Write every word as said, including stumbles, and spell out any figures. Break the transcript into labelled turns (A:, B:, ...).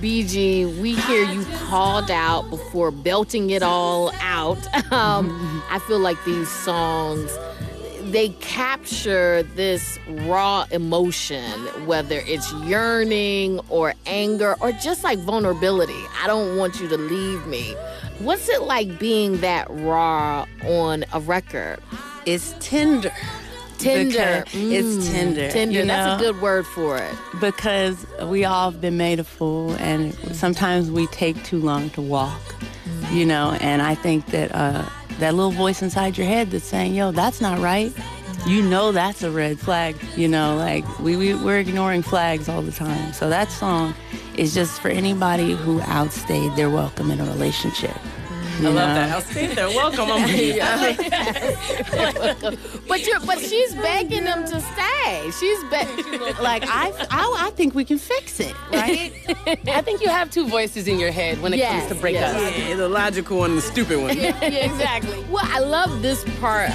A: B G, we hear you called out before belting it all out. Um, I feel like these songs, they capture this raw emotion, whether it's yearning or anger or just like vulnerability. I don't want you to leave me. What's it like being that raw on a record?
B: It's tender.
A: Tender.
B: Mm, it's tender.
A: Tender.
B: You know?
A: That's a good word for it.
B: Because we all have been made a fool, and sometimes we take too long to walk, mm. you know, and I think that uh, that little voice inside your head that's saying, yo, that's not right. You know that's a red flag, you know, like we, we, we're ignoring flags all the time. So that song is just for anybody who outstayed their welcome in a relationship.
C: I love that. Outstayed their welcome. I'm
A: but you're, but she's begging them to stay. She's begging.
B: Like I, I, I think we can fix it, right?
C: I think you have two voices in your head when it
A: yes,
C: comes to breakups.
A: Yes.
C: Yeah, the logical one and the stupid one.
A: yeah, yeah, exactly. Well, I love this part